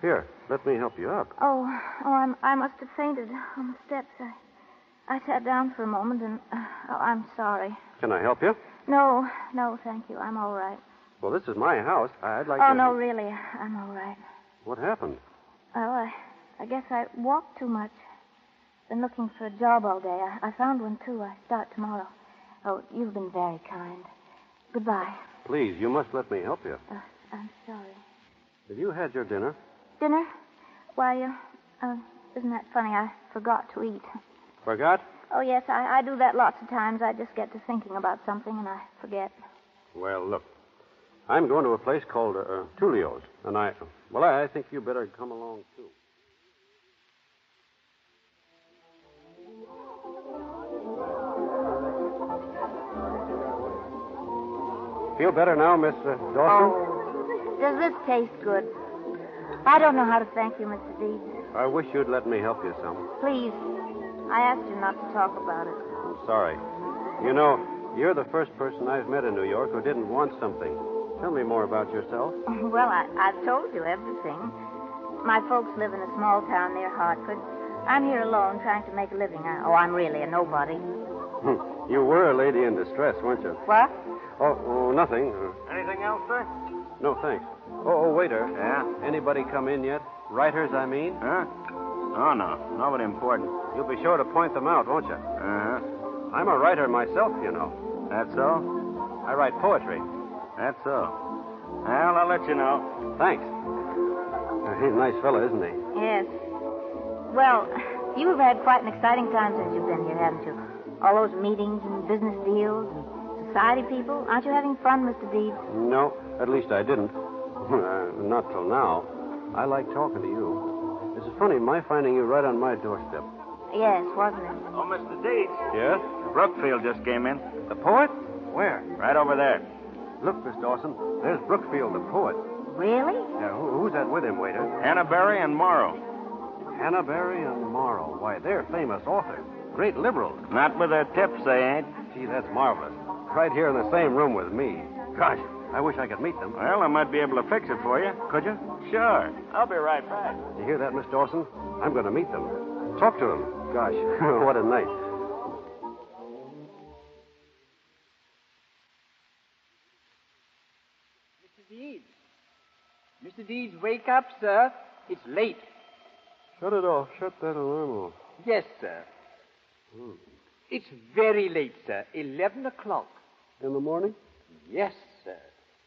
Here, let me help you up. I must have fainted on the steps. I sat down for a moment and... I'm sorry. Can I help you? No, thank you. I'm all right. Well, this is my house. I'd like to... Oh, no, really. I'm all right. What happened? Well, I guess I walked too much. Been looking for a job all day. I found one, too. I start tomorrow. Oh, you've been very kind. Goodbye. Please, you must let me help you. I'm sorry. Have you had your dinner? Dinner? Why, isn't that funny? I forgot to eat. Forgot? Oh, yes, I do that lots of times. I just get to thinking about something and I forget. Well, look. I'm going to a place called Tulio's, and I think you better come along, too. Feel better now, Miss Dawson? Oh, does this taste good? I don't know how to thank you, Mr. Deeds. I wish you'd let me help you some. Please. I asked you not to talk about it. I'm sorry. You know, you're the first person I've met in New York who didn't want something. Tell me more about yourself. Well, I've told you everything. My folks live in a small town near Hartford. I'm here alone trying to make a living. I'm really a nobody. You were a lady in distress, weren't you? What? Oh, nothing. Anything else, sir? No, thanks. Oh, waiter. Yeah? Anybody come in yet? Writers, I mean? Huh? Oh, no. Nobody important. You'll be sure to point them out, won't you? Uh-huh. I'm a writer myself, you know. That's so? I write poetry. That's so. Well, I'll let you know. Thanks. He's a nice fellow, isn't he? Yes. Well, you've had quite an exciting time since you've been here, haven't you? All those meetings and business deals and society people. Aren't you having fun, Mr. Deeds? No, at least I didn't. Not till now. I like talking to you. It's funny, my finding you right on my doorstep. Yes, wasn't it? Oh, Mr. Deeds. Yes? Brookfield just came in. The poet? Where? Right over there. Look, Miss Dawson, there's Brookfield, the poet. Really? Yeah, who's that with him, waiter? Hannah Berry and Morrow. Hannah Berry and Morrow. Why, they're famous authors. Great liberals. Not with their tips, they ain't. Gee, that's marvelous. Right here in the same room with me. Gosh, I wish I could meet them. Well, I might be able to fix it for you. Could you? Sure. I'll be right back. You hear that, Miss Dawson? I'm going to meet them. Talk to them. Gosh, what a night. Mr. Deeds. Mr. Deeds, wake up, sir. It's late. Shut it off. Shut that alarm off. Yes, sir. It's very late, sir. 11 o'clock. In the morning? Yes, sir.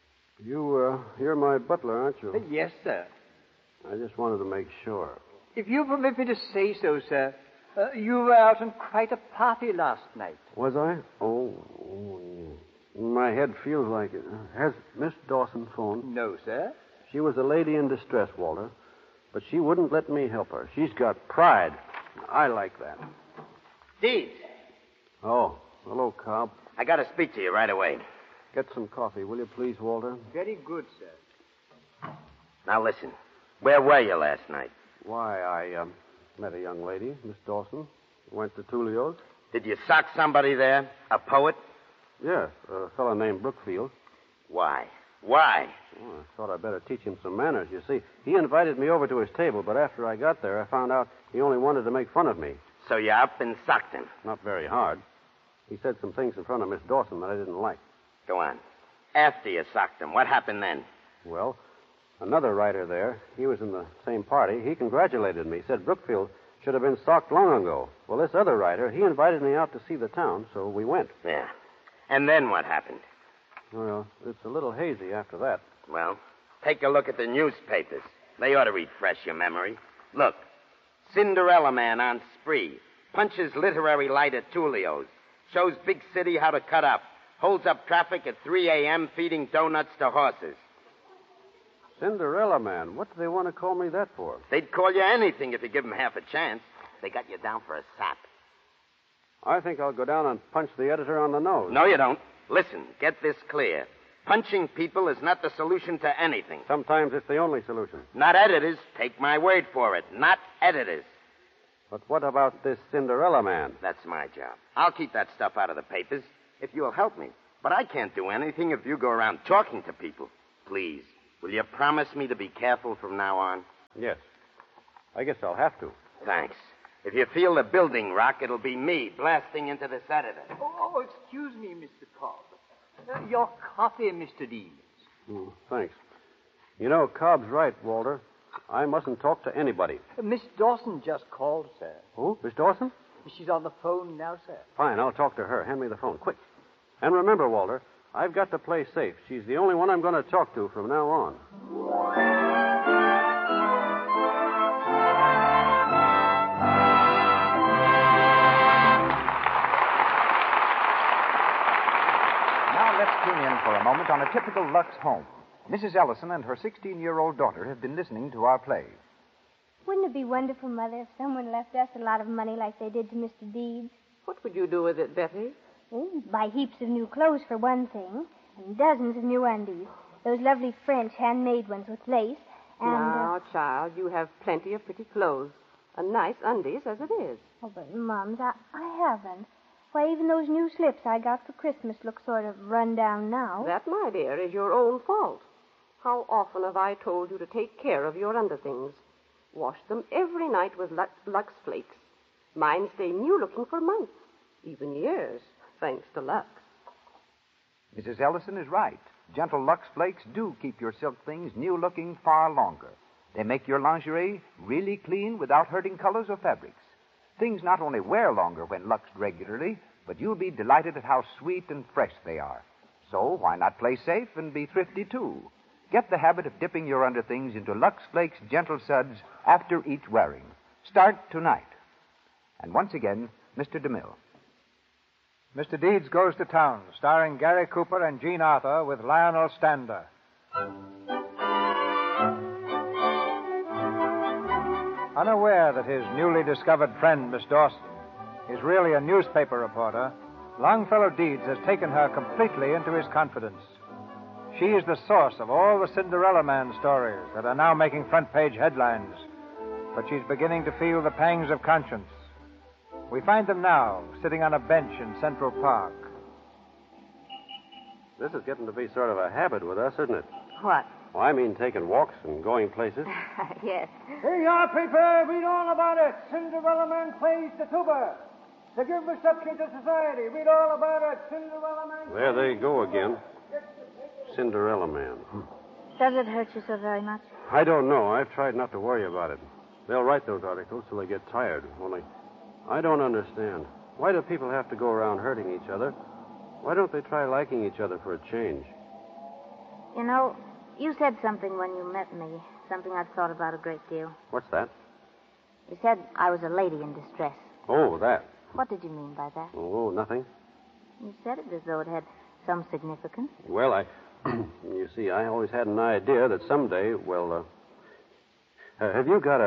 You're my butler, aren't you? Yes, sir. I just wanted to make sure. If you permit me to say so, sir, you were out on quite a party last night. Was I? Oh, yeah. My head feels like it. Has Miss Dawson phoned? No, sir. She was a lady in distress, Walter. But she wouldn't let me help her. She's got pride. I like that. Deeds, Oh, hello, Cobb. I got to speak to you right away. Get some coffee, will you please, Walter? Very good, sir. Now listen, where were you last night? Why, I met a young lady, Miss Dawson. Went to Tulio's. Did you sock somebody there? A poet? Yes, a fellow named Brookfield. Why? Why? Oh, I thought I'd better teach him some manners. You see, he invited me over to his table, but after I got there, I found out he only wanted to make fun of me. So you up and socked him. Not very hard. He said some things in front of Miss Dawson that I didn't like. Go on. After you socked him, what happened then? Well, another writer there, he was in the same party. He congratulated me. Said Brookfield should have been socked long ago. Well, this other writer, he invited me out to see the town, so we went. Yeah. And then what happened? Well, it's a little hazy after that. Well, take a look at the newspapers. They ought to refresh your memory. Look, Cinderella Man on spree. Punches literary light at Tulio's. Shows big city how to cut up. Holds up traffic at 3 a.m. feeding donuts to horses. Cinderella Man. What do they want to call me that for? They'd call you anything if you give them half a chance. They got you down for a sap. I think I'll go down and punch the editor on the nose. No, you don't. Listen, get this clear. Punching people is not the solution to anything. Sometimes it's the only solution. Not editors. Take my word for it. Not editors. But what about this Cinderella Man? That's my job. I'll keep that stuff out of the papers if you'll help me. But I can't do anything if you go around talking to people. Please, will you promise me to be careful from now on? Yes. I guess I'll have to. Thanks. If you feel the building rock, it'll be me blasting into the sedator. Oh, excuse me, Mr. Cobb. Your coffee, Mr. Deeds. Thanks. You know, Cobb's right, Walter. I mustn't talk to anybody. Miss Dawson just called, sir. Who? Miss Dawson? She's on the phone now, sir. Fine, I'll talk to her. Hand me the phone, quick. And remember, Walter, I've got to play safe. She's the only one I'm going to talk to from now on. Now let's tune in for a moment on a typical Lux home. Mrs. Ellison and her 16-year-old daughter have been listening to our play. Wouldn't it be wonderful, Mother, if someone left us a lot of money like they did to Mr. Deeds? What would you do with it, Betty? Buy heaps of new clothes, for one thing, and dozens of new undies. Those lovely French handmade ones with lace. And, Now, child, you have plenty of pretty clothes. And nice undies as it is. Oh, but, Mums, I haven't. Why, even those new slips I got for Christmas look sort of run down now. That, my dear, is your own fault. How often have I told you to take care of your underthings? Wash them every night with Lux Flakes. Mine stay new-looking for months, even years, thanks to Lux. Mrs. Ellison is right. Gentle Lux Flakes do keep your silk things new-looking far longer. They make your lingerie really clean without hurting colors or fabrics. Things not only wear longer when luxed regularly, but you'll be delighted at how sweet and fresh they are. So why not play safe and be thrifty, too? Get the habit of dipping your underthings into Lux Flakes Gentle Suds after each wearing. Start tonight. And once again, Mr. DeMille. Mr. Deeds Goes to Town, starring Gary Cooper and Jean Arthur with Lionel Stander. Unaware that his newly discovered friend, Miss Dawson, is really a newspaper reporter, Longfellow Deeds has taken her completely into his confidence. She is the source of all the Cinderella Man stories that are now making front-page headlines, but she's beginning to feel the pangs of conscience. We find them now, sitting on a bench in Central Park. This is getting to be sort of a habit with us, isn't it? What? Well, I mean taking walks and going places. Yes. Here you are, people. Read all about it. Cinderella Man plays the tuba. To give reception to society. Read all about it. Cinderella Man. There they go again. Cinderella Man. Does it hurt you so very much? I don't know. I've tried not to worry about it. They'll write those articles till they get tired. Only, I don't understand. Why do people have to go around hurting each other? Why don't they try liking each other for a change? You know, you said something when you met me, something I've thought about a great deal. What's that? You said I was a lady in distress. Oh, that. What did you mean by that? Oh, nothing. You said it as though it had some significance. Well, you see, I always had an idea that someday, have you got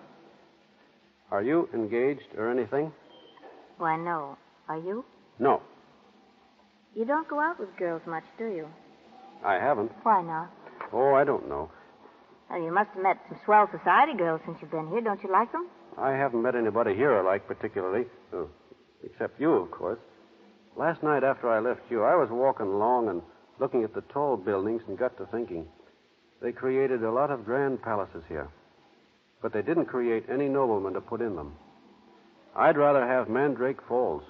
are you engaged or anything? Why, no. Are you? No, You don't go out with girls much, do you? I haven't. Why not? Oh, I don't know. Oh, you must have met some swell society girls since you've been here. Don't you like them? I haven't met anybody here I like particularly. Except you, of course. Last night after I left you, I was walking along and looking at the tall buildings and got to thinking. They created a lot of grand palaces here. But they didn't create any noblemen to put in them. I'd rather have Mandrake Falls.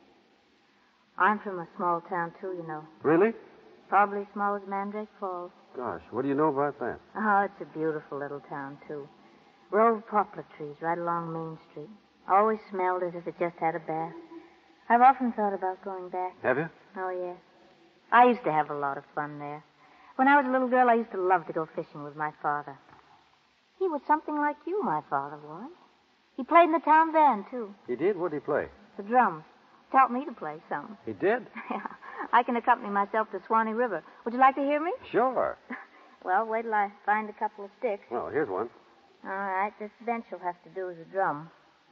I'm from a small town, too, you know. Really? Probably as small as Mandrake Falls. Gosh, what do you know about that? Oh, it's a beautiful little town, too. Row of poplar trees right along Main Street. Always smelled as if it just had a bath. I've often thought about going back. Have you? Oh, yes. I used to have a lot of fun there. When I was a little girl, I used to love to go fishing with my father. He was something like you, my father was. He played in the town band, too. He did? What did he play? The drums. Taught me to play some. He did? Yeah. I can accompany myself to Swanee River. Would you like to hear me? Sure. Well, wait till I find a couple of sticks. Well, here's one. All right, this bench will have to do as a drum.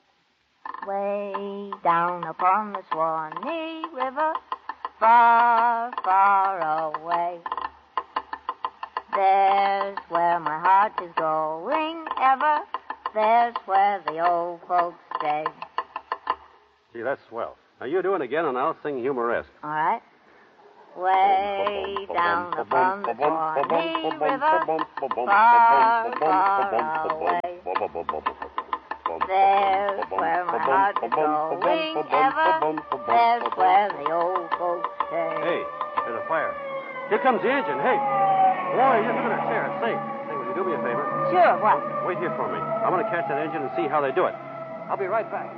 Way down upon the Swanee River, far, far away. There's where my heart is going ever. There's where the old folks stay. Gee, that's swell. Now, you do it again, and I'll sing humoresque. All right. way down upon the Swanee River, far, far away. There's where my heart is going ever. There's where the old folks stay. Hey, there's a fire. Here comes the engine. Hey. Boy, you're looking at Sarah. Say, will you do me a favor? Sure, what? Wait here for me. I want to catch that engine and see how they do it. I'll be right back.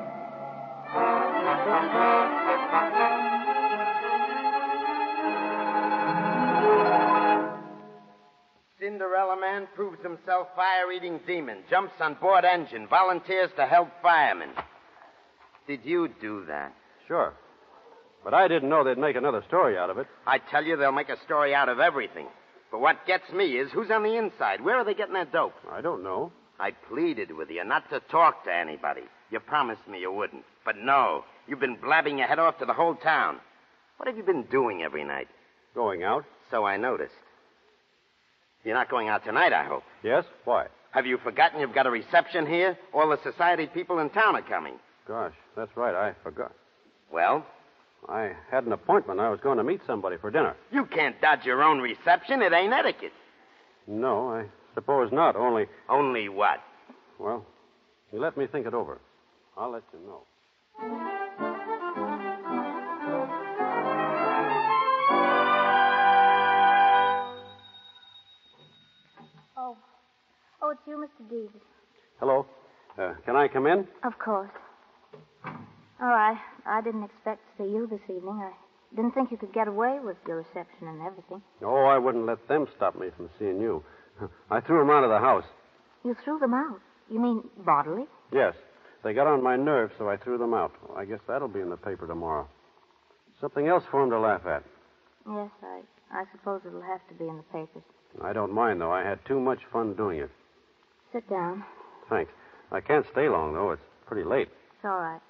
Cinderella Man proves himself fire-eating demon, jumps on board engine, volunteers to help firemen. Did you do that? Sure. But I didn't know they'd make another story out of it. I tell you, they'll make a story out of everything. But what gets me is who's on the inside? Where are they getting their dope? I don't know. I pleaded with you not to talk to anybody. You promised me you wouldn't. But no, you've been blabbing your head off to the whole town. What have you been doing every night? Going out? So I noticed. You're not going out tonight, I hope. Yes? Why? Have you forgotten you've got a reception here? All the society people in town are coming. Gosh, that's right. I forgot. Well? I had an appointment. I was going to meet somebody for dinner. You can't dodge your own reception. It ain't etiquette. No, I suppose not. Only... Only what? Well, you let me think it over. I'll let you know. Oh, it's you, Mr. Deeds. Hello. Can I come in? Of course. Oh, I didn't expect to see you this evening. I didn't think you could get away with your reception and everything. Oh, I wouldn't let them stop me from seeing you. I threw them out of the house. You threw them out? You mean bodily? Yes. They got on my nerves, so I threw them out. Well, I guess that'll be in the paper tomorrow. Something else for them to laugh at. Yes, I suppose it'll have to be in the papers. I don't mind, though. I had too much fun doing it. Sit down. Thanks. I can't stay long, though. It's pretty late. It's all right.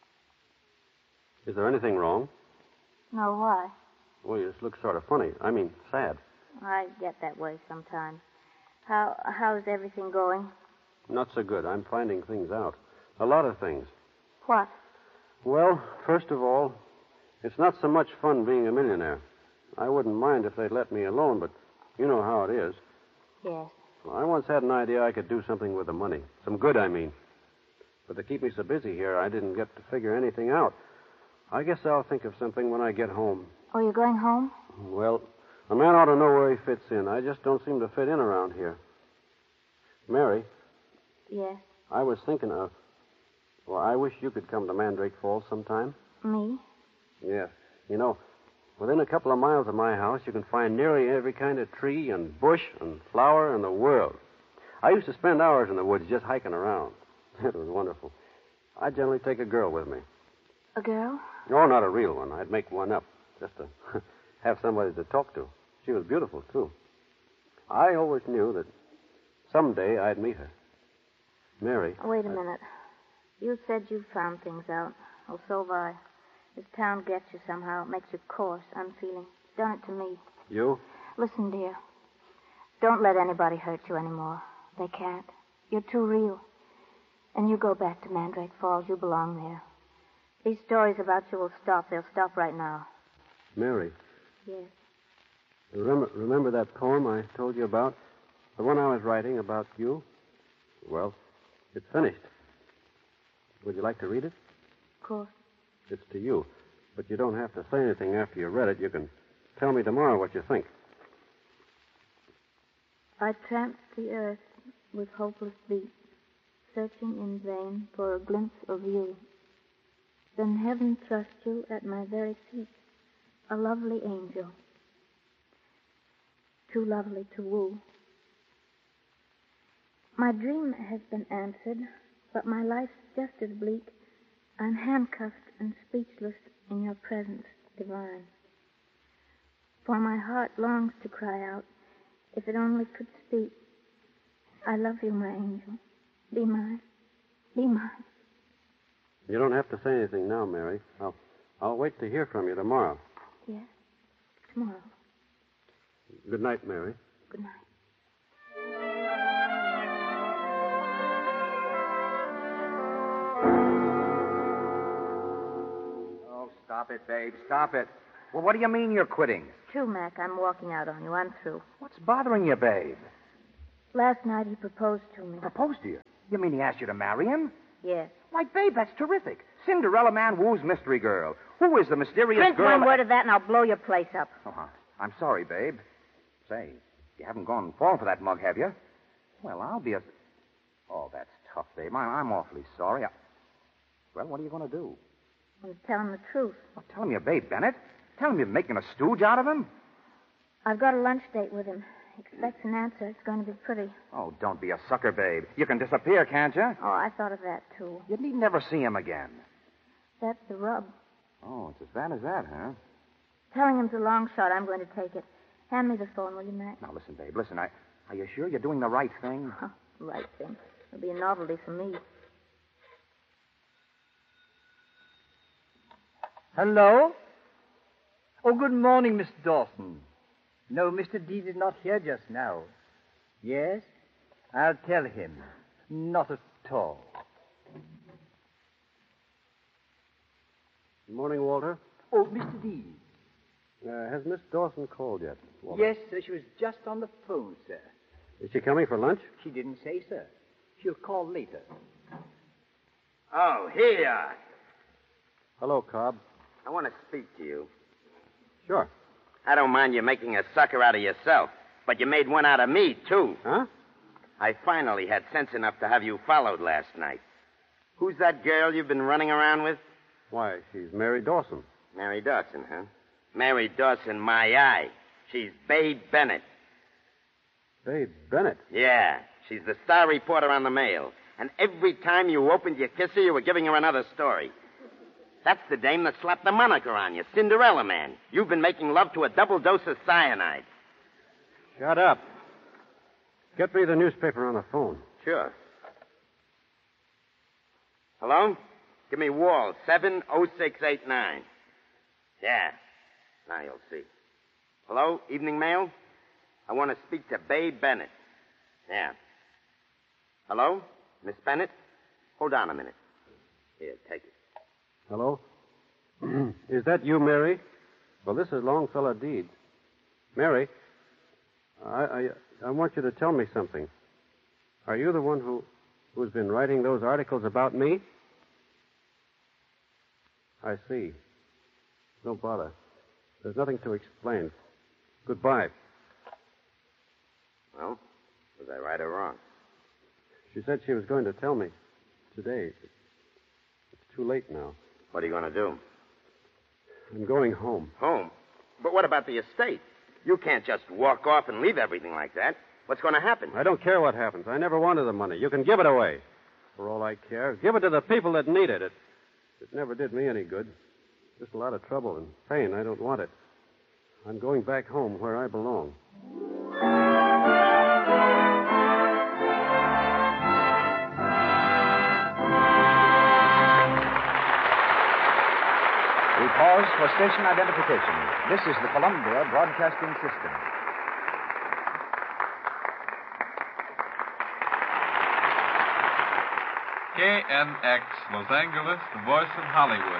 Is there anything wrong? No, why? Well, you just look sort of funny. I mean, sad. I get that way sometimes. How's everything going? Not so good. I'm finding things out. A lot of things. What? Well, first of all, it's not so much fun being a millionaire. I wouldn't mind if they'd let me alone, but you know how it is. Yes. Well, I once had an idea I could do something with the money. Some good, I mean. But to keep me so busy here, I didn't get to figure anything out. I guess I'll think of something when I get home. Oh, you're going home? Well, a man ought to know where he fits in. I just don't seem to fit in around here. Mary? Yes? I was thinking of... Well, I wish you could come to Mandrake Falls sometime. Me? Yes. You know, within a couple of miles of my house, you can find nearly every kind of tree and bush and flower in the world. I used to spend hours in the woods just hiking around. It was wonderful. I generally take a girl with me. A girl? No, not a real one. I'd make one up just to have somebody to talk to. She was beautiful, too. I always knew that someday I'd meet her. Mary. Wait a minute. You said you found things out. Well, so have I. This town gets you somehow. It makes you coarse, unfeeling. It's done it to me. You? Listen, dear. Don't let anybody hurt you anymore. They can't. You're too real. And you go back to Mandrake Falls. You belong there. These stories about you will stop. They'll stop right now. Mary. Yes. Remember that poem I told you about? The one I was writing about you? Well, it's finished. Would you like to read it? Of course. It's to you. But you don't have to say anything after you read it. You can tell me tomorrow what you think. I tramped the earth with hopeless beat, searching in vain for a glimpse of you. Then heaven thrust you at my very feet, a lovely angel, too lovely to woo. My dream has been answered, but my life's just as bleak. I'm handcuffed and speechless in your presence divine. For my heart longs to cry out, if it only could speak. I love you, my angel. Be mine. Be mine. You don't have to say anything now, Mary. I'll wait to hear from you tomorrow. Yes, tomorrow. Good night, Mary. Good night. Oh, stop it, babe. Stop it. Well, what do you mean you're quitting? True, Mac. I'm walking out on you. I'm through. What's bothering you, babe? Last night he proposed to me. Proposed to you? You mean he asked you to marry him? Yes. Why, babe, that's terrific. Cinderella Man woos mystery girl. Who is the mysterious Drink girl? one word of that and I'll blow your place up. Oh, I'm sorry, babe. Say, you haven't gone and fallen for that mug, have you? Well, I'll be a... Oh, that's tough, babe. I'm awfully sorry. Well, what are you going to do? I'm telling the truth. Well, tell him you're Babe Bennett. Tell him you're making a stooge out of him. I've got a lunch date with him. Expects an answer. It's going to be pretty. Oh, don't be a sucker, babe. You can disappear, can't you? Oh, I thought of that, too. You need never see him again. That's the rub. Oh, it's as bad as that, huh? Telling him's a long shot. I'm going to take it. Hand me the phone, will you, Mac? Now, listen, babe. Listen, are you sure you're doing the right thing? Oh, right thing. It'll be a novelty for me. Hello? Oh, good morning, Mr. Dawson. No, Mr. Deeds is not here just now. Yes? I'll tell him. Not at all. Good morning, Walter. Oh, Mr. Deeds. Has Miss Dawson called yet, Walter? Yes, sir. She was just on the phone, sir. Is she coming for lunch? She didn't say, sir. She'll call later. Oh, here you are. Hello, Cobb. I want to speak to you. Sure. I don't mind you making a sucker out of yourself, but you made one out of me, too. Huh? I finally had sense enough to have you followed last night. Who's that girl you've been running around with? Why, she's Mary Dawson. Mary Dawson, huh? Mary Dawson, my eye. She's Babe Bennett. Babe Bennett? Yeah, she's the star reporter on the Mail. And every time you opened your kisser, you were giving her another story. That's the dame that slapped the moniker on you, Cinderella Man. You've been making love to a double dose of cyanide. Shut up. Get me the newspaper on the phone. Sure. Hello? Give me Wall, 70689. Yeah. Now you'll see. Hello? Evening Mail? I want to speak to Babe Bennett. Yeah. Hello? Miss Bennett? Hold on a minute. Here, take it. Hello? Is that you, Mary? Well, this is Longfellow Deeds. Mary, I want you to tell me something. Are you the one who's been writing those articles about me? I see. No bother. There's nothing to explain. Goodbye. Well, was I right or wrong? She said she was going to tell me today. It's too late now. What are you going to do? I'm going home. Home? But what about the estate? You can't just walk off and leave everything like that. What's going to happen? I don't care what happens. I never wanted the money. You can give it away. For all I care. Give it to the people that need it. It never did me any good. Just a lot of trouble and pain. I don't want it. I'm going back home where I belong. We pause for station identification. This is the Columbia Broadcasting System. KNX, Los Angeles, the voice of Hollywood.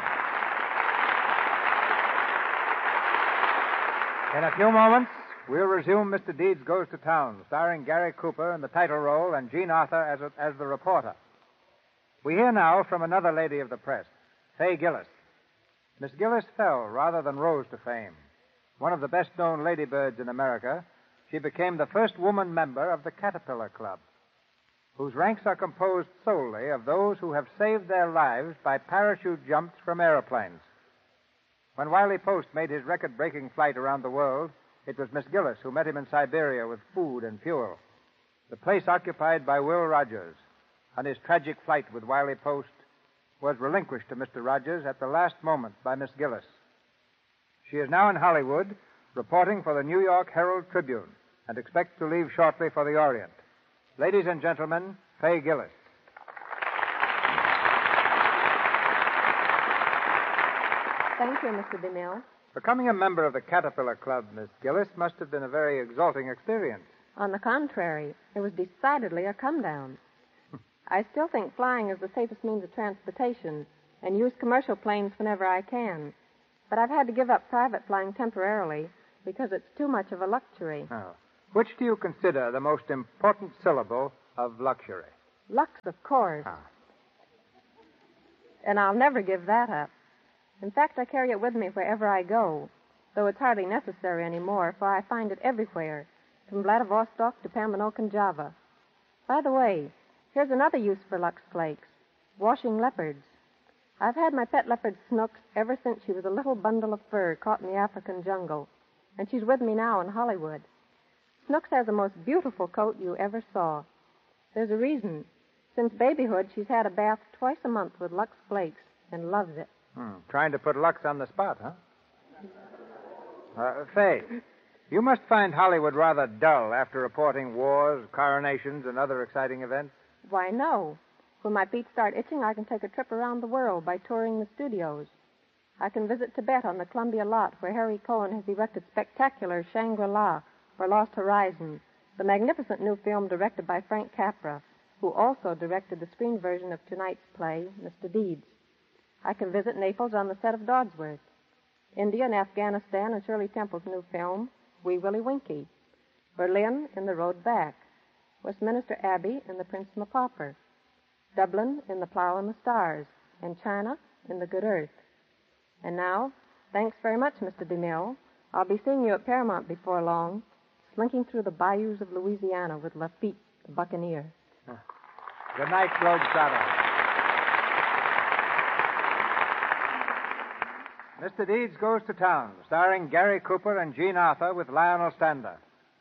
In a few moments, we'll resume Mr. Deeds Goes to Town, starring Gary Cooper in the title role and Jean Arthur as the reporter. We hear now from another lady of the press, Fay Gillis. Miss Gillis fell rather than rose to fame. One of the best-known ladybirds in America, she became the first woman member of the Caterpillar Club, whose ranks are composed solely of those who have saved their lives by parachute jumps from aeroplanes. When Wiley Post made his record-breaking flight around the world, it was Miss Gillis who met him in Siberia with food and fuel. The place occupied by Will Rogers on his tragic flight with Wiley Post was relinquished to Mr. Rogers at the last moment by Miss Gillis. She is now in Hollywood, reporting for the New York Herald Tribune, and expects to leave shortly for the Orient. Ladies and gentlemen, Fay Gillis. Thank you, Mr. DeMille. Becoming a member of the Caterpillar Club, Miss Gillis, must have been a very exalting experience. On the contrary, it was decidedly a come-down. I still think flying is the safest means of transportation and use commercial planes whenever I can. But I've had to give up private flying temporarily because it's too much of a luxury. Oh. Which do you consider the most important syllable of luxury? Lux, of course. Ah. And I'll never give that up. In fact, I carry it with me wherever I go, though it's hardly necessary anymore, for I find it everywhere, from Vladivostok to Pamanoke and Java. By the way, here's another use for Lux Flakes, washing leopards. I've had my pet leopard Snooks ever since she was a little bundle of fur caught in the African jungle, and she's with me now in Hollywood. Snooks has the most beautiful coat you ever saw. There's a reason. Since babyhood, she's had a bath twice a month with Lux Flakes and loves it. Trying to put Lux on the spot, huh? Faye, you must find Hollywood rather dull after reporting wars, coronations, and other exciting events. Why, no. When my feet start itching, I can take a trip around the world by touring the studios. I can visit Tibet on the Columbia lot, where Harry Cohen has erected spectacular Shangri-La, or Lost Horizon, the magnificent new film directed by Frank Capra, who also directed the screen version of tonight's play, Mr. Deeds. I can visit Naples on the set of Dodsworth, India and Afghanistan in Shirley Temple's new film, Wee Willie Winkie, Berlin in The Road Back, Westminster Abbey in The Prince and the Pauper, Dublin in The Plough and the Stars, and China in The Good Earth. And now, thanks very much, Mr. DeMille. I'll be seeing you at Paramount before long, slinking through the bayous of Louisiana with Lafitte, the buccaneer. Good night, Globetrotter. Mr. Deeds Goes to Town, starring Gary Cooper and Jean Arthur with Lionel Stander.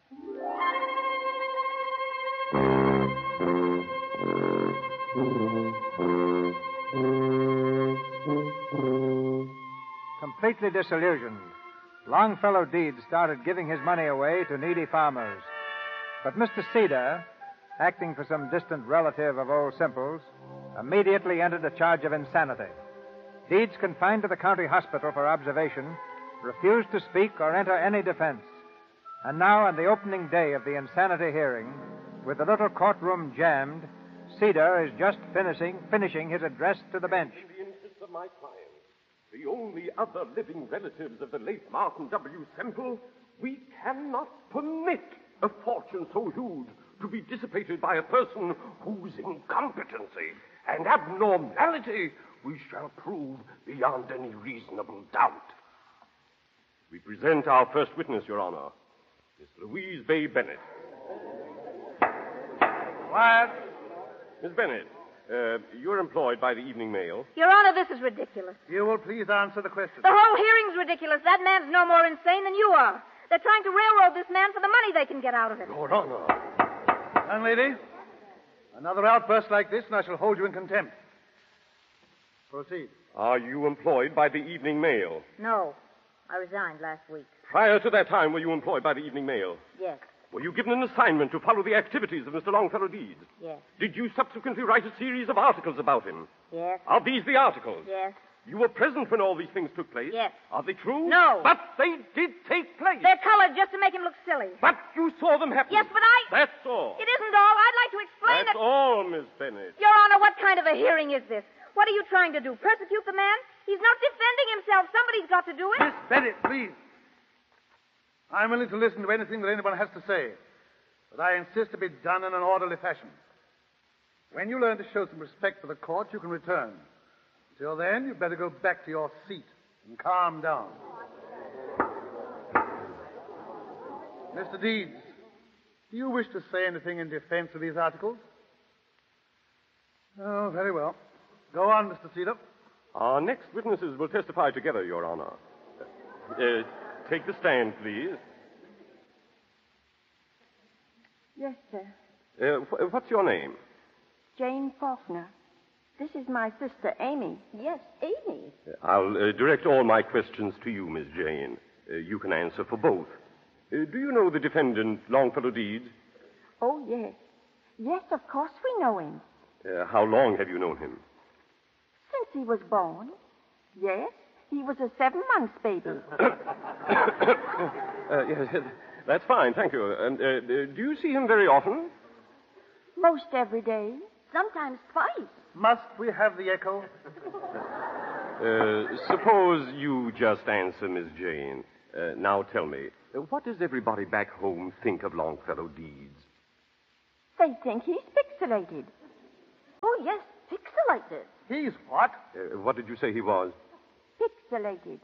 Completely disillusioned, Longfellow Deeds started giving his money away to needy farmers. But Mr. Cedar, acting for some distant relative of Old Simple's, immediately entered a charge of insanity. Deeds, confined to the county hospital for observation, refused to speak or enter any defense. And now, on the opening day of the insanity hearing, with the little courtroom jammed, Cedar is just finishing his address to the bench. In the interests of my client, the only other living relatives of the late Martin W. Semple, we cannot permit a fortune so huge to be dissipated by a person whose incompetency and abnormality we shall prove beyond any reasonable doubt. We present our first witness, Your Honor, Miss Louise Bay Bennett. Quiet. Miss Bennett, you're employed by the Evening Mail. Your Honor, this is ridiculous. You will please answer the question. The whole hearing's ridiculous. That man's no more insane than you are. They're trying to railroad this man for the money they can get out of him. Your Honor. Young lady, another outburst like this, and I shall hold you in contempt. Proceed. Are you employed by the Evening Mail? No. I resigned last week. Prior to that time, were you employed by the Evening Mail? Yes. Were you given an assignment to follow the activities of Mr. Longfellow Deeds? Yes. Did you subsequently write a series of articles about him? Yes. Are these the articles? Yes. You were present when all these things took place? Yes. Are they true? No. But they did take place. They're colored just to make him look silly. But you saw them happen. Yes, but I... That's all. It isn't all. I'd like to explain That's all, Miss Bennett. Your Honor, what kind of a hearing is this? What are you trying to do? Persecute the man? He's not defending himself. Somebody's got to do it. Miss Bennett, please. I'm willing to listen to anything that anyone has to say, but I insist to be done in an orderly fashion. When you learn to show some respect for the court, you can return. Until then, you'd better go back to your seat and calm down. Mr. Deeds, do you wish to say anything in defense of these articles? Oh, very well. Go on, Mr. Cedar. Our next witnesses will testify together, Your Honor. Take the stand, please. Yes, sir. What's your name? Jane Faulkner. This is my sister, Amy. Yes, Amy. I'll direct all my questions to you, Miss Jane. You can answer for both. Do you know the defendant, Longfellow Deeds? Oh, yes. Yes, of course we know him. How long have you known him? Since he was born. Yes, he was a 7-month baby. Yes, that's fine, thank you. And do you see him very often? Most every day. Sometimes twice. Must we have the echo? Suppose you just answer Miss Jane. Now tell me, what does everybody back home think of Longfellow Deeds? They think he's pixelated. Oh, yes, pixelated. He's what? What did you say he was? Pixelated.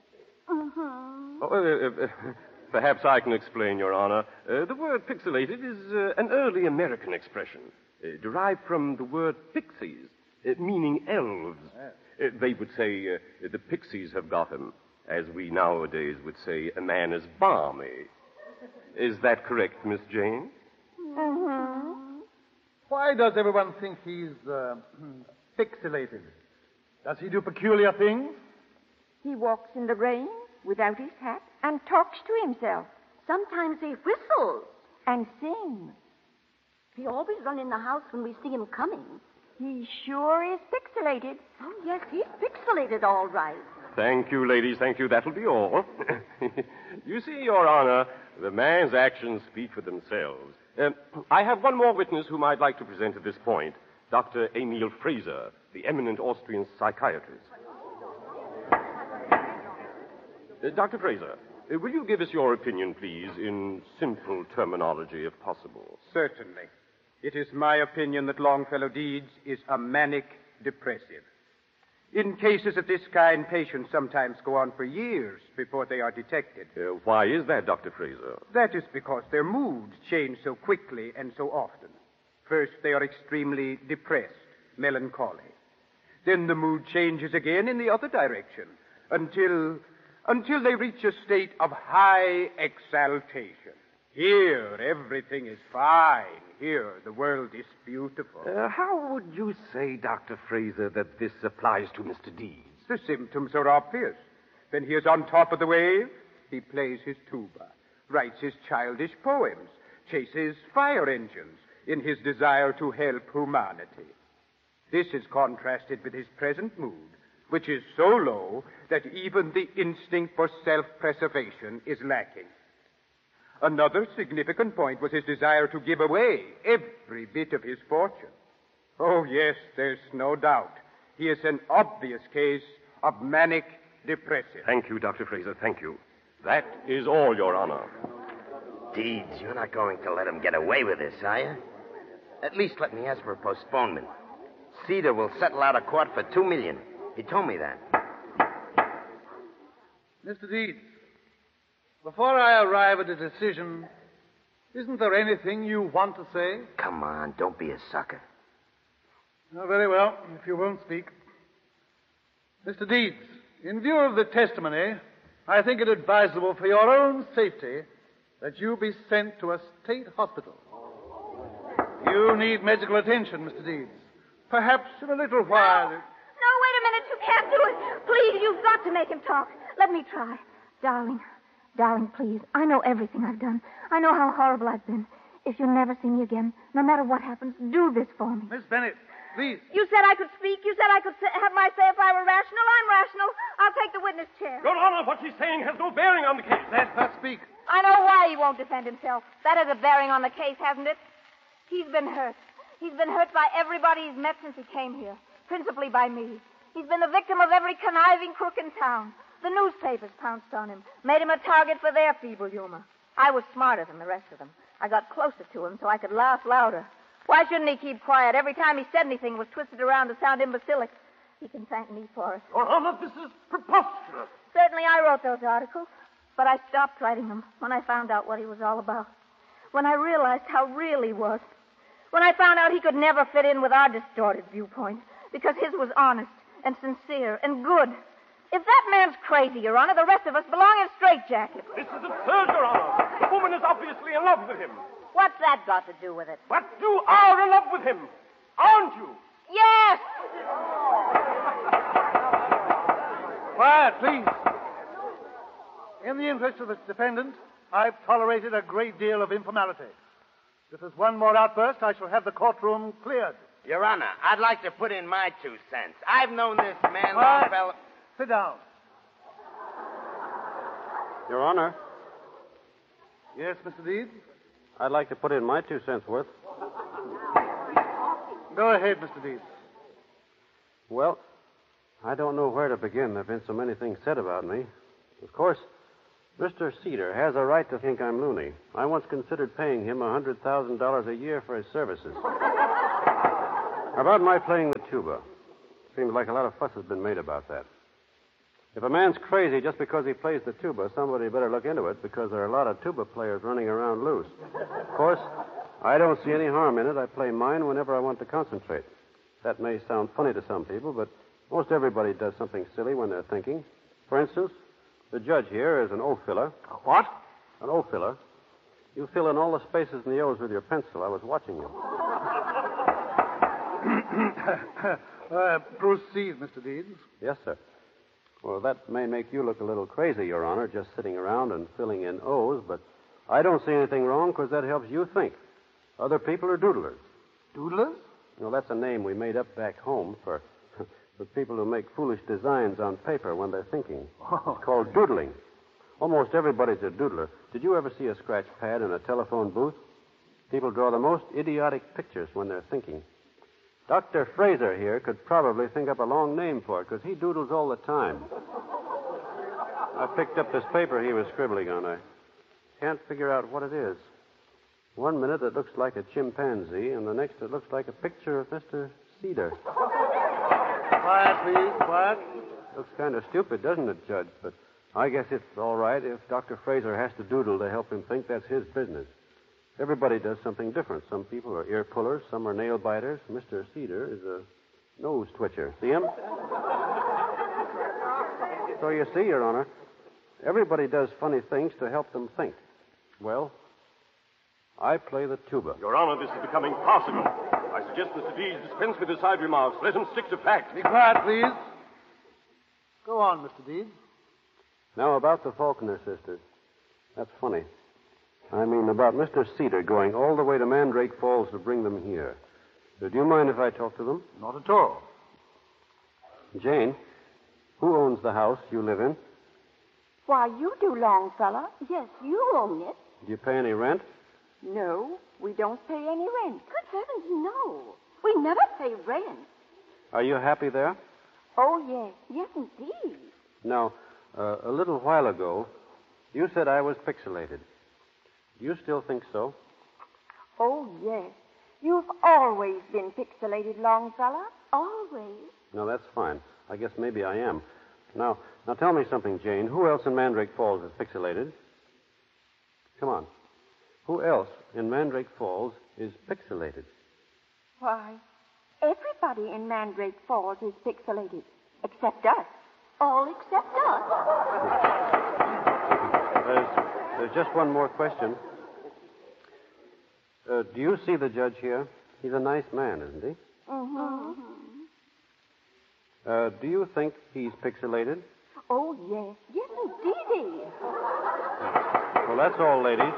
Oh, perhaps I can explain, Your Honor. The word pixelated is an early American expression, derived from the word pixies, meaning elves. They would say, the pixies have got him, as we nowadays would say, a man is balmy. Is that correct, Miss Jane? Why does everyone think he's pixelated? Does he do peculiar things? He walks in the rain without his hat and talks to himself. Sometimes he whistles. And sings. He always runs in the house when we see him coming. He sure is pixelated. Oh, yes, he's pixelated all right. Thank you, ladies. Thank you. That'll be all. You see, Your Honor, the man's actions speak for themselves. I have one more witness whom I'd like to present at this point, Dr. Emil Fraser, the eminent Austrian psychiatrist. Dr. Fraser, will you give us your opinion, please, in simple terminology, if possible? Certainly. It is my opinion that Longfellow Deeds is a manic depressive. In cases of this kind, patients sometimes go on for years before they are detected. Why is that, Dr. Fraser? That is because their moods change so quickly and so often. First, they are extremely depressed, melancholy. Then the mood changes again in the other direction until they reach a state of high exaltation. Here, everything is fine. Here, the world is beautiful. How would you say, Dr. Fraser, that this applies to Mr. Deeds? The symptoms are obvious. When he is on top of the wave, he plays his tuba, writes his childish poems, chases fire engines in his desire to help humanity. This is contrasted with his present mood, which is so low that even the instinct for self-preservation is lacking. Another significant point was his desire to give away every bit of his fortune. Oh, yes, there's no doubt. He is an obvious case of manic depressive. Thank you, Dr. Fraser, thank you. That is all, Your Honor. Deeds, you're not going to let him get away with this, are you? At least let me ask for a postponement. Cedar will settle out of court for $2 million. He told me that. Mr. Deeds, before I arrive at a decision, isn't there anything you want to say? Come on, don't be a sucker. Oh, very well, if you won't speak. Mr. Deeds, in view of the testimony, I think it advisable for your own safety that you be sent to a state hospital. You need medical attention, Mr. Deeds. Perhaps in a little while... No, wait a minute. You can't do it. Please, you've got to make him talk. Let me try. Darling, please. I know everything I've done. I know how horrible I've been. If you'll never see me again, no matter what happens, do this for me. Miss Bennett, please. You said I could speak. You said I could have my say if I were rational. I'm rational. I'll take the witness chair. Your Honor, what she's saying has no bearing on the case. Let her speak. I know why he won't defend himself. That has a bearing on the case, hasn't it? He's been hurt. He's been hurt by everybody he's met since he came here, principally by me. He's been the victim of every conniving crook in town. The newspapers pounced on him, made him a target for their feeble humor. I was smarter than the rest of them. I got closer to him so I could laugh louder. Why shouldn't he keep quiet? Every time he said anything, it was twisted around to sound imbecilic. He can thank me for it. Your Honor, this is preposterous. Certainly I wrote those articles, but I stopped writing them when I found out what he was all about. When I realized how real he was. When I found out he could never fit in with our distorted viewpoint, because his was honest and sincere and good. If that man's crazy, Your Honor, the rest of us belong in straitjackets. This is absurd, Your Honor. The woman is obviously in love with him. What's that got to do with it? But you are in love with him, aren't you? Yes! Quiet, please. In the interest of the defendant, I've tolerated a great deal of informality. If there's one more outburst, I shall have the courtroom cleared. Your Honor, I'd like to put in my 2 cents. I've known this man, Quiet. Longfellow... Sit down. Your Honor, Yes, Mr. Deeds? I'd like to put in my 2 cents worth. Go ahead, Mr. Deeds. Well, I don't know where to begin. There have been so many things said about me. Of course, Mr. Cedar has a right to think I'm loony. I once considered paying him $100,000 a year for his services. About my playing the tuba. Seems like a lot of fuss has been made about that. If a man's crazy just because he plays the tuba, somebody better look into it because there are a lot of tuba players running around loose. Of course, I don't see any harm in it. I play mine whenever I want to concentrate. That may sound funny to some people, but most everybody does something silly when they're thinking. For instance, the judge here is an O filler. What? An O filler. You fill in all the spaces in the O's with your pencil. I was watching you. Proceed, Mr. Deeds. Yes, sir. Well, that may make you look a little crazy, Your Honor, just sitting around and filling in O's, but I don't see anything wrong because that helps you think. Other people are doodlers. Doodlers? Well, that's a name we made up back home for people who make foolish designs on paper when they're thinking. Oh. It's called doodling. Almost everybody's a doodler. Did you ever see a scratch pad in a telephone booth? People draw the most idiotic pictures when they're thinking. Dr. Fraser here could probably think up a long name for it because he doodles all the time. I picked up this paper he was scribbling on. I can't figure out what it is. One minute it looks like a chimpanzee, and the next it looks like a picture of Mr. Cedar. Quiet, please. Quiet. Looks kind of stupid, doesn't it, Judge? But I guess it's all right. If Dr. Fraser has to doodle to help him think, that's his business. Everybody does something different. Some people are ear pullers, some are nail biters. Mr. Cedar is a nose twitcher. See him? So you see, Your Honor, everybody does funny things to help them think. Well, I play the tuba. Your Honor, this is becoming farcical. I suggest Mr. Deeds dispense with his side remarks. Let him stick to facts. Be quiet, please. Go on, Mr. Deeds. Now, about the Faulkner sisters. That's funny. I mean, about Mr. Cedar going all the way to Mandrake Falls to bring them here. Do you mind if I talk to them? Not at all. Jane, who owns the house you live in? Why, you do, Longfellow. Yes, you own it. Do you pay any rent? No, we don't pay any rent. Good heavens, no. We never pay rent. Are you happy there? Oh, yes. Yes, indeed. Now, a little while ago, you said I was pixelated. Do you still think so? Oh, yes. You've always been pixelated, Longfellow. Always. No, that's fine. I guess maybe I am. Now tell me something, Jane. Who else in Mandrake Falls is pixelated? Come on. Who else in Mandrake Falls is pixelated? Why, everybody in Mandrake Falls is pixelated, except us. All except us. There's just one more question. Do you see the judge here? He's a nice man, isn't he? Mm-hmm. Do you think he's pixelated? Oh, yes. Yes, indeed. Well, that's all, ladies.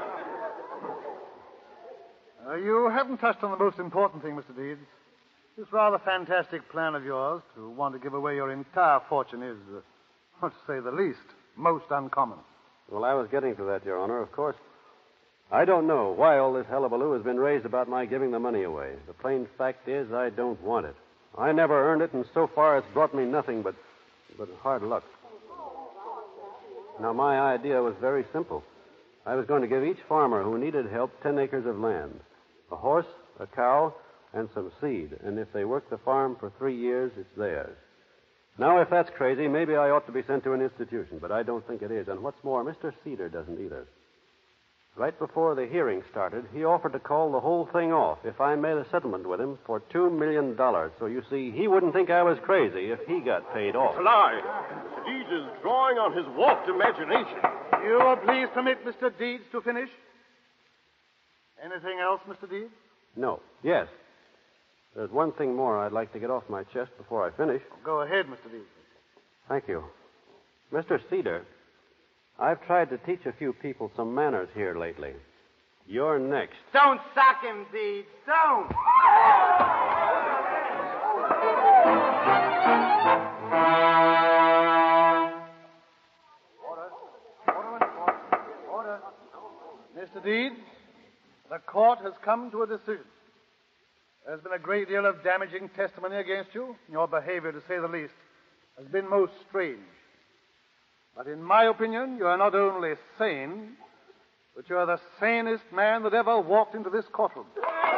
You haven't touched on the most important thing, Mr. Deeds. This rather fantastic plan of yours to want to give away your entire fortune is, to say the least, most uncommon. Well, I was getting to that, Your Honor, of course. I don't know why all this hullabaloo has been raised about my giving the money away. The plain fact is I don't want it. I never earned it, and so far it's brought me nothing but hard luck. Now, my idea was very simple. I was going to give each farmer who needed help 10 acres of land, a horse, a cow, and some seed. And if they work the farm for 3 years, it's theirs. Now, if that's crazy, maybe I ought to be sent to an institution, but I don't think it is. And what's more, Mr. Cedar doesn't either. Right before the hearing started, he offered to call the whole thing off if I made a settlement with him for $2 million. So you see, he wouldn't think I was crazy if he got paid off. It's a lie. Mr. Deeds is drawing on his warped imagination. You will please permit Mr. Deeds to finish? Anything else, Mr. Deeds? No. Yes. There's one thing more I'd like to get off my chest before I finish. Go ahead, Mr. Deeds. Thank you. Mr. Cedar, I've tried to teach a few people some manners here lately. You're next. Don't sock him, Deeds. Don't. Order. Mr. Deeds, the court has come to a decision. There's been a great deal of damaging testimony against you, your behavior, to say the least, has been most strange. But in my opinion, you are not only sane, but you are the sanest man that ever walked into this courtroom.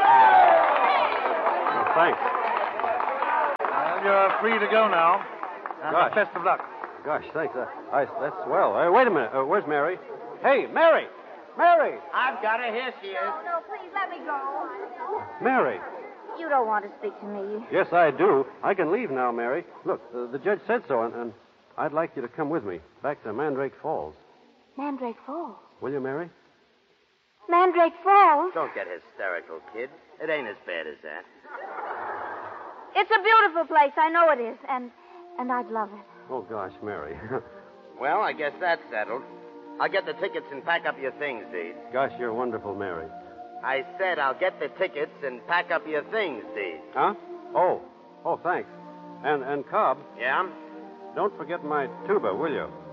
Well, thanks. Well, you're free to go now. And Gosh. best of luck. Gosh, thanks. That's swell. Wait a minute. Where's Mary? Hey, Mary! Mary! I've got her. Here she is. No, please let me go. Mary! You don't want to speak to me. Yes, I do. I can leave now, Mary. Look, the judge said so, and I'd like you to come with me back to Mandrake Falls. Mandrake Falls. Will you, Mary? Mandrake Falls? Don't get hysterical, kid. It ain't as bad as that. It's a beautiful place. I know it is. And I'd love it. Oh, gosh, Mary. Well, I guess that's settled. I'll get the tickets and pack up your things, Deed. Gosh, you're wonderful, Mary. I said I'll get the tickets and pack up your things, Deed. Huh? Oh, thanks. And Cobb, Yeah? don't forget my tuba, will you?